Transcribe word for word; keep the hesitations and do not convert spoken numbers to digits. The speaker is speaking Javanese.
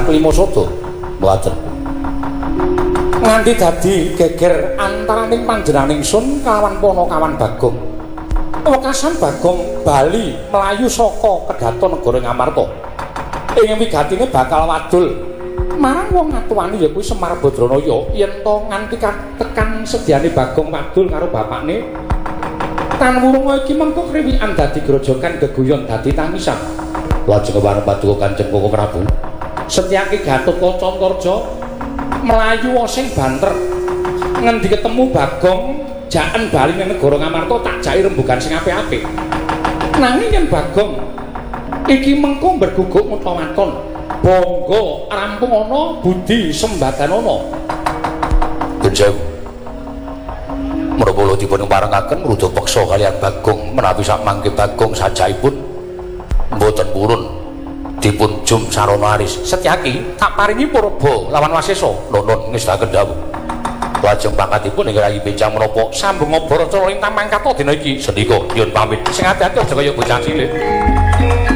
klima sada mboten nganti dadi geger antaraning panjenenganing Sun kawan Panakawan Bagong wekasan Bagong bali mlayu saka kedhaton negara Ngamarta ing wigatine bakal wadul marang wong atuwane ya kuwi Semar Badranaya yen to nganti tekan sediane Bagong wadul karo bapakne Tan Wurunga iki mengko kriwikan dadi grojogan geguyon dadi tangisan lajeng wareng paduka Kanjeng Koko Prabu Setyaki Gatotkaca Antarja melayu sing banter ngendi ketemu Bagong jaken bali ning negara Ngamarta tak jai rembugan sing apik-apik nanging yen Bagong iki mengko berguguk mutawaton bangga rampung ana budi sembadanana Genjang menapa dipun parengaken rada peksa kaliyan Bagong menawi sak mangke Bagong sajaipun mboten purun dipun jum sarana aris Setyaki tak paringi purba lawan Wasesa nonon ngestaken dawuh lajeng pangkatipun ing Rayi Bencang menapa sambung ngobor cara lintang mangkat dina iki sendika nyuwun pamit sing ati-ati aja kaya bocah cilik